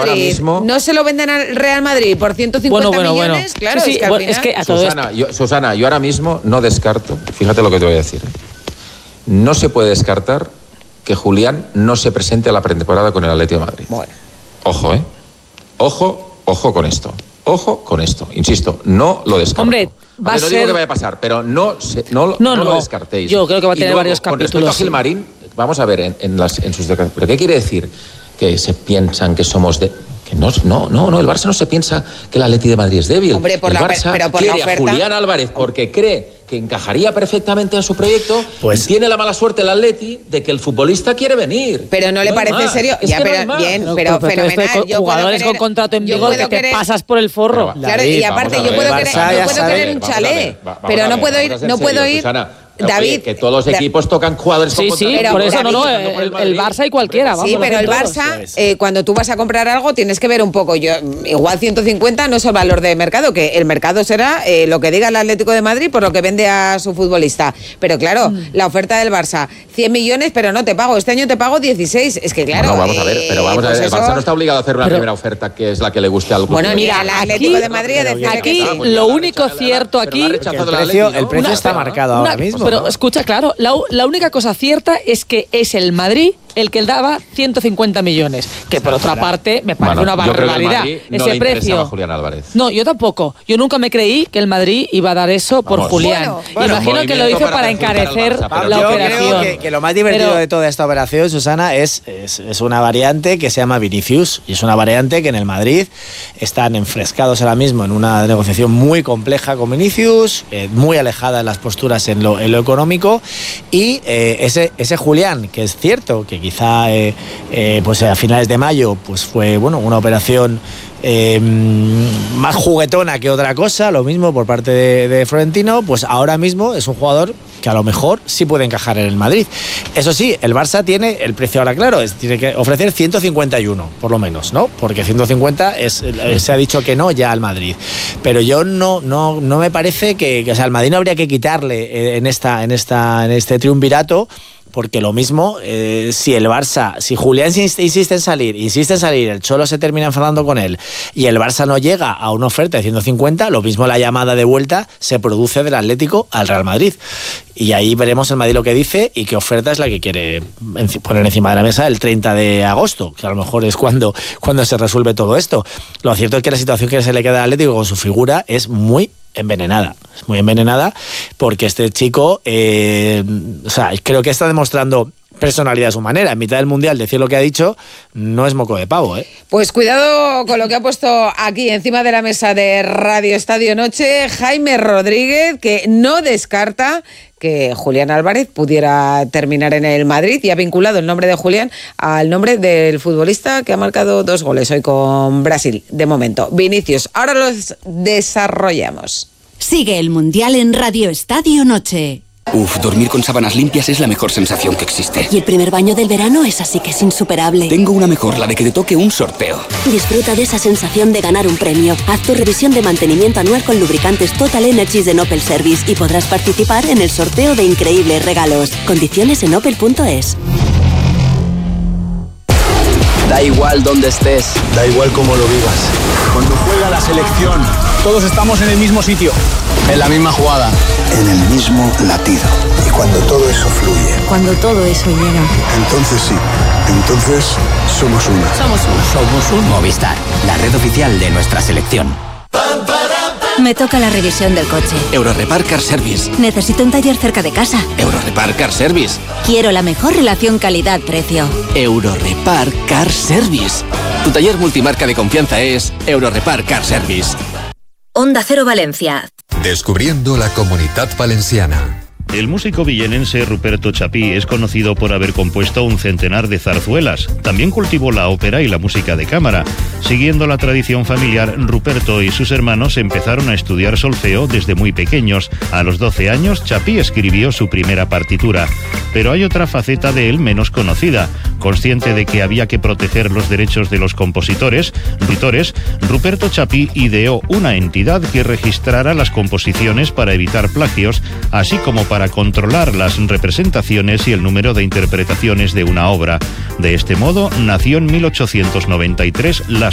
Madrid mismo... no se lo venden al Real Madrid por 150 millones, claro, sí, es que al final... es que a todo Susana, yo ahora mismo no descarto, fíjate lo que te voy a decir, no se puede descartar que Julián no se presente a la pretemporada con el Atlético de Madrid. Bueno. Ojo, ojo con esto. Ojo con esto, insisto, no lo descarto. Hombre, va a ser... No digo que vaya a pasar, pero no lo descartéis. Yo creo que va a tener luego, varios capítulos. Con respecto a Gilmarín, vamos a ver en sus declaraciones. ¿Pero qué quiere decir? Que se piensan que somos de... Que no, el Barça no se piensa que el Atlético de Madrid es débil. Hombre, el Barça quiere a Julián Álvarez porque cree que encajaría perfectamente en su proyecto, pues tiene la mala suerte el Atleti de que el futbolista quiere venir. Pero no le parece serio. Ya, pero bien, pero fenomenal. Jugadores con contrato en vigor que te pasas por el forro. Claro, y aparte yo puedo querer un chalet, pero no puedo ir. David, que todos los equipos tocan jugadores con contrato. Pero por eso el Barça y cualquiera. Sí, pero el Barça, cuando tú vas a comprar algo, tienes que ver un poco. Igual 150 no es el valor de mercado, que el mercado será lo que diga el Atlético de Madrid por lo que vende a su futbolista. Pero claro, la oferta del Barça, 100 millones, pero no te pago. Este año te pago 16. Es que claro. No, vamos a ver, pero vamos a ver. El Barça no está obligado a hacer una primera oferta que es la que le guste al club. Bueno, mira, el Atlético de Madrid aquí lo único cierto aquí. El precio está marcado ahora mismo. Pero escucha, claro, la única cosa cierta es que es el Madrid el que daba 150 millones, que por otra parte me parece una barbaridad ese precio. Julián Álvarez. No, yo tampoco. Yo nunca me creí que el Madrid iba a dar eso por Julián. Imagino que lo hizo para encarecer la operación. Yo creo que lo más divertido de toda esta operación, Susana, es una variante que se llama Vinicius, y es una variante que en el Madrid están enfrescados ahora mismo en una negociación muy compleja con Vinicius, muy alejada en las posturas en lo económico, y ese Julián, que es cierto que quizá pues a finales de mayo pues fue una operación más juguetona que otra cosa, lo mismo por parte de Florentino, pues ahora mismo es un jugador que a lo mejor sí puede encajar en el Madrid. Eso sí, el Barça tiene el precio ahora claro, tiene que ofrecer 151 por lo menos, ¿no? Porque 150 se ha dicho que no ya al Madrid. Pero yo no me parece que o sea, al Madrid no habría que quitarle en este triunvirato. Porque lo mismo, si el Barça, si Julián insiste en salir, el Cholo se termina enfadando con él y el Barça no llega a una oferta de 150, lo mismo la llamada de vuelta se produce del Atlético al Real Madrid. Y ahí veremos el Madrid lo que dice y qué oferta es la que quiere poner encima de la mesa el 30 de agosto, que a lo mejor es cuando se resuelve todo esto. Lo cierto es que la situación que se le queda al Atlético con su figura es muy envenenada porque este chico creo que está demostrando personalidad a su manera. En mitad del Mundial decir lo que ha dicho no es moco de pavo, ¿eh? Pues cuidado con lo que ha puesto aquí encima de la mesa de Radio Estadio Noche Jaime Rodríguez, que no descarta que Julián Álvarez pudiera terminar en el Madrid, y ha vinculado el nombre de Julián al nombre del futbolista que ha marcado 2 goles hoy con Brasil, de momento. Vinicius, ahora los desarrollamos. Sigue el Mundial en Radio Estadio Noche. Dormir con sábanas limpias es la mejor sensación que existe. Y el primer baño del verano es así que es insuperable. Tengo una mejor, la de que te toque un sorteo. Disfruta de esa sensación de ganar un premio. Haz tu revisión de mantenimiento anual con lubricantes Total Energies de Opel Service y podrás participar en el sorteo de increíbles regalos. Condiciones en opel.es. Da igual dónde estés, da igual cómo lo vivas. Cuando juega la selección, todos estamos en el mismo sitio, en la misma jugada, en el mismo latido. Y cuando todo eso fluye, cuando todo eso llega, entonces sí, entonces somos uno. Somos un Movistar, la red oficial de nuestra selección. Me toca la revisión del coche. Eurorepar Car Service. Necesito un taller cerca de casa. Eurorepar Car Service. Quiero la mejor relación calidad-precio. Eurorepar Car Service. Tu taller multimarca de confianza es Eurorepar Car Service. Onda Cero Valencia. Descubriendo la Comunitat Valenciana. El músico villenense Ruperto Chapí es conocido por haber compuesto un centenar de zarzuelas. También cultivó la ópera y la música de cámara. Siguiendo la tradición familiar, Ruperto y sus hermanos empezaron a estudiar solfeo desde muy pequeños. A los 12 años, Chapí escribió su primera partitura. Pero hay otra faceta de él menos conocida. Consciente de que había que proteger los derechos de los compositores, Ruperto Chapí ideó una entidad que registrara las composiciones para evitar plagios, así como para controlar las representaciones y el número de interpretaciones de una obra. De este modo, nació en 1893 la